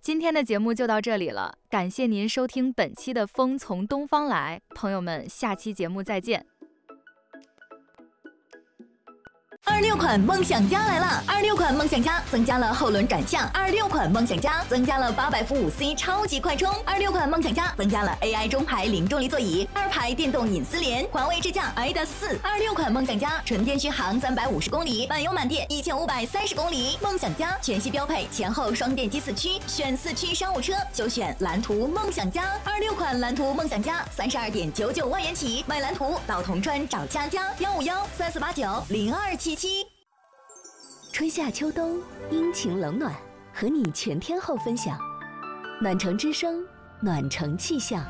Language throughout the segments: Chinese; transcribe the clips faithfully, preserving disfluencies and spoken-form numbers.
今天的节目就到这里了，感谢您收听本期的风从东方来，朋友们，下期节目再见。 二六款梦想家来了！二六款梦想家增加了后轮转向，二六款梦想家增加了八百伏五 C 超级快充，二六款梦想家增加了 A I 中排零重力座椅，二排电动隐私联，环卫智驾 I D A S 四。二六款梦想家纯电续航三百五十公里，满油满电一千五百三十公里。梦想家全系标配前后双电机四驱，选四驱商务车就选蓝图梦想家。二六款蓝图梦想家三十二点九九万元起，买蓝图到铜川找佳佳幺五幺三四八九零二七七。春夏秋冬，阴晴冷暖，和你全天候分享。暖城之声，暖城气象。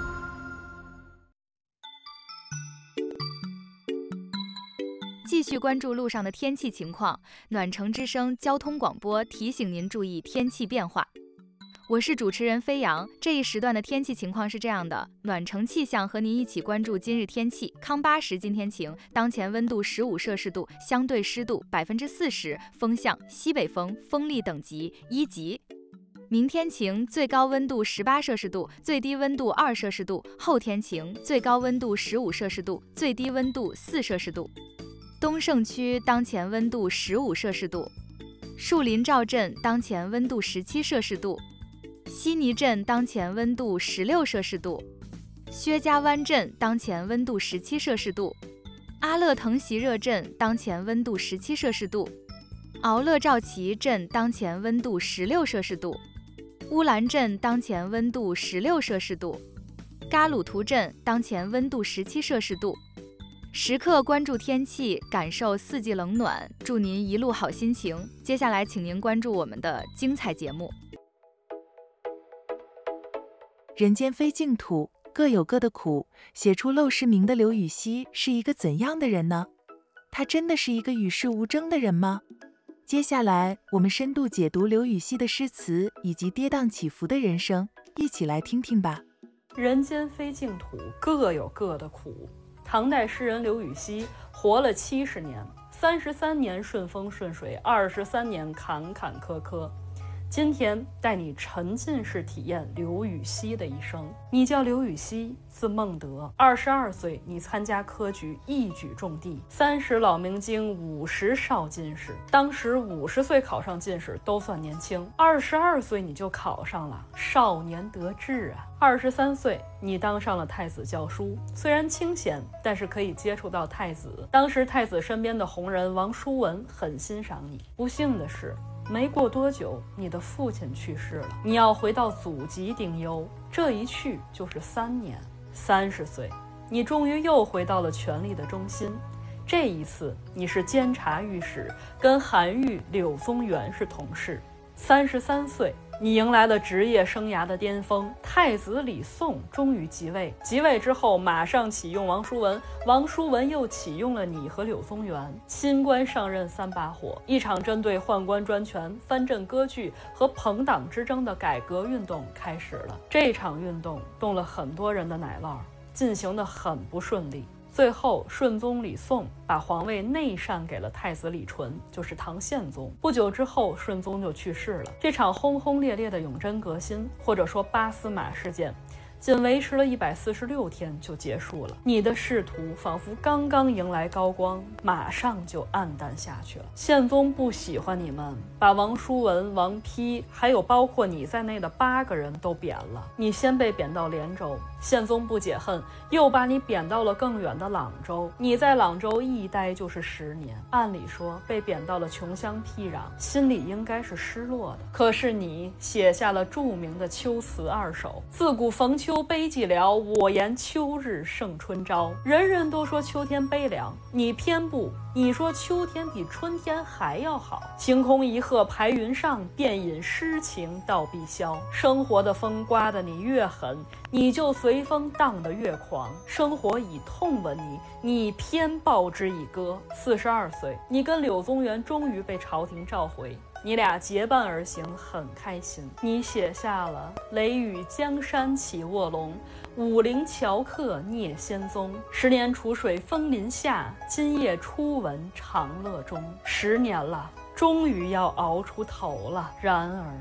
继续关注路上的天气情况，暖城之声交通广播提醒您注意天气变化。我是主持人飞扬，这一时段的天气情况是这样的：暖城气象和您一起关注今日天气。康巴什今天晴，当前温度十五摄氏度，相对湿度百分之四十，风向西北风，风力等级一级。明天晴，最高温度十八摄氏度，最低温度二摄氏度。后天晴，最高温度十五摄氏度，最低温度四摄氏度。东胜区当前温度十五摄氏度，树林赵镇当前温度十七摄氏度。西尼镇当前温度十六摄氏度，薛家湾镇当前温度十七摄氏度，阿勒腾席热镇当前温度十七摄氏度，敖勒赵旗镇当前温度十六摄氏度，乌兰镇当前温度十六摄氏度，嘎鲁图镇当前温度十七摄氏度。时刻关注天气，感受四季冷暖，祝您一路好心情。接下来请您关注我们的精彩节目。 人间非净土，各有各的苦。写出《陋室铭》的刘禹锡是一个怎样的人呢？他真的是一个与世无争的人吗？接下来我们深度解读刘禹锡的诗词以及跌宕起伏的人生，一起来听听吧。 人间非净土，各有各的苦。唐代诗人刘禹锡活了七十年，三十三年顺风顺水，二十三年坎坎坷坷。今天带你沉浸式体验刘禹锡的一生。你叫刘禹锡，字孟德，二十二岁你参加科举，一举中第，三十老明经，五十少进士。当时五十岁考上进士都算年轻，二十二岁你就考上了，少年得志啊！二十三岁你当上了太子教书，虽然清闲，但是可以接触到太子。当时太子身边的红人王叔文很欣赏你。不幸的是，没过多久，你的父亲去世了，你要回到祖籍丁忧，这一去就是三年。三十岁，你终于又回到了权力的中心。这一次，你是监察御史，跟韩愈、柳宗元是同事。三十三岁，你迎来了职业生涯的巅峰，太子李诵终于即位。即位之后，马上启用王叔文，王叔文又启用了你和柳宗元。新官上任三把火，一场针对宦官专权、藩镇割据和朋党之争的改革运动开始了。这场运动动了很多人的奶酪，进行得很不顺利。最后，顺宗李诵把皇位内禅给了太子李纯，就是唐宪宗。不久之后，顺宗就去世了。这场轰轰烈烈的永贞革新，或者说八司马事件，仅维持了一百四十六天就结束了。你的仕途仿佛刚刚迎来高光，马上就黯淡下去了。宪宗不喜欢你们，把王叔文、王丕还有包括你在内的八个人都贬了。你先被贬到连州，宪宗不解恨，又把你贬到了更远的朗州。你在朗州一待就是十年，按理说被贬到了穷乡僻壤，心里应该是失落的。可是你写下了著名的《秋词二首》，自古逢秋悲寂寥，我言秋日胜春朝。人人都说秋天悲凉，你偏不，你说秋天比春天还要好。晴空一鹤排云上，便引诗情到碧霄。生活的风刮得你越狠，你就随风荡得越狂。生活以痛吻你，你偏报之以歌。四十二岁，你跟柳宗元终于被朝廷召回，你俩结伴而行，很开心。你写下了雷雨江山起卧龙，武陵樵客聂仙踪。十年楚水枫林下，今夜初闻长乐中。十年了，终于要熬出头了。然而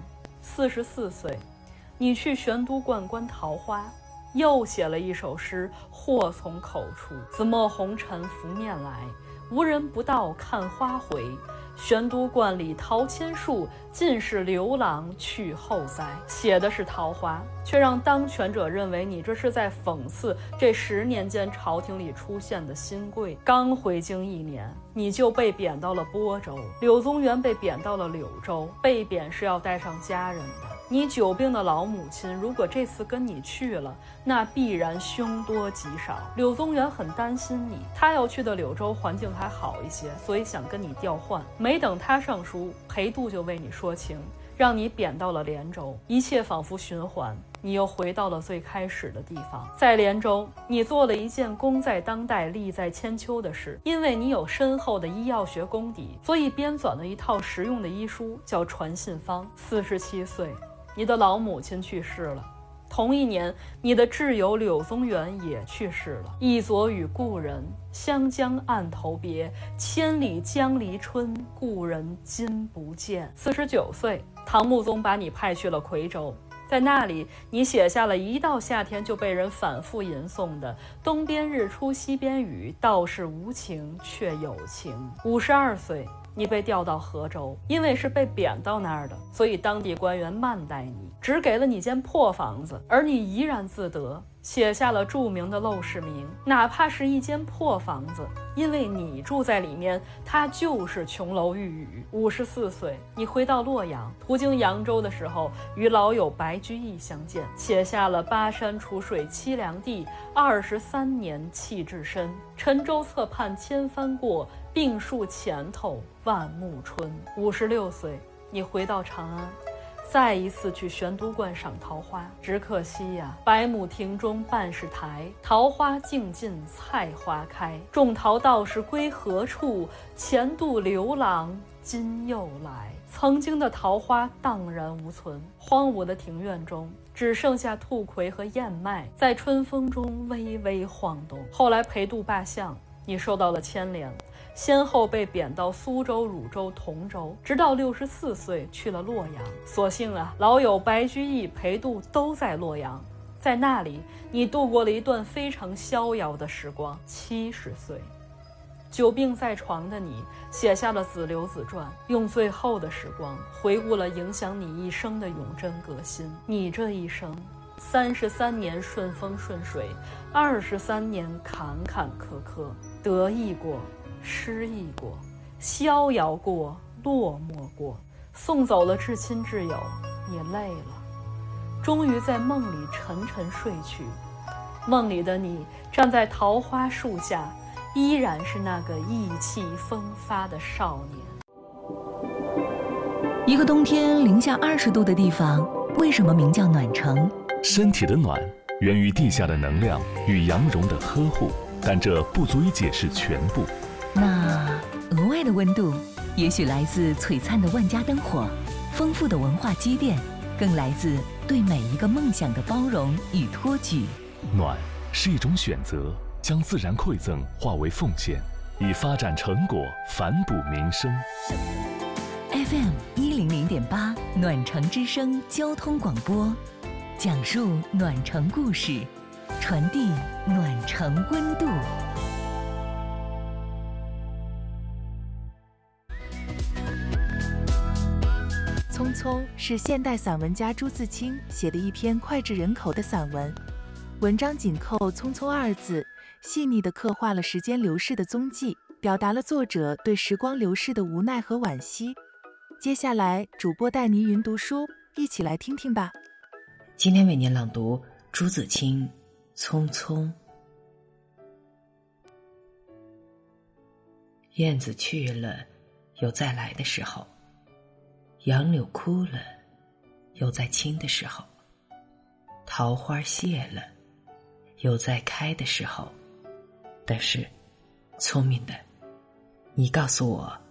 四十四岁，你去玄都观观桃花，又写了一首诗，祸从口出。紫陌红尘拂面来，无人不道看花回。玄都观里桃千树，尽是刘郎去后栽。写的是桃花，却让当权者认为你这是在讽刺这十年间朝廷里出现的新贵。刚回京一年，你就被贬到了播州，柳宗元被贬到了柳州。被贬是要带上家人的，你久病的老母亲如果这次跟你去了，那必然凶多吉少。柳宗元很担心你，他要去的柳州环境还好一些，所以想跟你调换。没等他上书，裴度就为你说情，让你贬到了连州。一切仿佛循环，你又回到了最开始的地方。在连州，你做了一件功在当代利在千秋的事。因为你有深厚的医药学功底，所以编纂了一套实用的医书，叫《传信方》。四十七岁，你的老母亲去世了。同一年，你的挚友柳宗元也去世了。一昨与故人，湘江岸头别，千里江离春，故人今不见。四十九岁，唐穆宗把你派去了夔州，在那里，你写下了一到夏天就被人反复吟诵的“东边日出西边雨，道是无晴却有晴”。五十二岁，你被调到河州，因为是被贬到那儿的，所以当地官员慢待你，只给了你间破房子，而你怡然自得，写下了著名的《陋室铭》。哪怕是一间破房子，因为你住在里面，它就是琼楼玉宇。五十四岁，你回到洛阳，途经扬州的时候，与老友白居易相见，写下了“巴山楚水凄凉地，二十三年弃置身。沉舟侧畔千帆过，病树前头万木春”。五十六岁，你回到长安，再一次去玄都观赏桃花。只可惜呀、啊，百亩庭中半是苔，桃花尽尽菜花开。种桃道士归何处？前度刘郎今又来。曾经的桃花荡然无存，荒芜的庭院中只剩下兔葵和燕麦在春风中微微晃动。后来裴度罢相，你受到了牵连，先后被贬到苏州、汝州、同州，直到六十四岁去了洛阳。所幸啊，老友白居易、裴度都在洛阳，在那里你度过了一段非常逍遥的时光。七十岁，久病在床的你写下了《子留子传》，用最后的时光回顾了影响你一生的永贞革新。你这一生三十三年顺风顺水，二十三年坎坎坷坷，得意过，失意过，逍遥过，落寞过，送走了至亲至友，你累了，终于在梦里沉沉睡去。梦里的你站在桃花树下，依然是那个意气风发的少年。 一个冬天零下二十度的地方，为什么名叫暖城？ 身体的暖源于地下的能量与阳绒的呵护，但这不足以解释全部。 那额外的温度，也许来自璀璨的万家灯火，丰富的文化积淀，更来自对每一个梦想的包容与托举。 暖是一种选择，将自然馈赠化为奉献，以发展成果反哺民生。 F M 一零零点八暖城之声交通广播，讲述暖城故事，传递暖城温度。 匆匆是现代散文家朱自清写的一篇脍炙人口的散文，文章紧扣匆匆二字，细腻地刻画了时间流逝的踪迹，表达了作者对时光流逝的无奈和惋惜。接下来主播带您云读书，一起来听听吧。 今天为您朗读朱自清《匆匆》。燕子去了，有再来的时候；杨柳枯了，有再青的时候；桃花谢了，有再开的时候。但是，聪明的，你告诉我，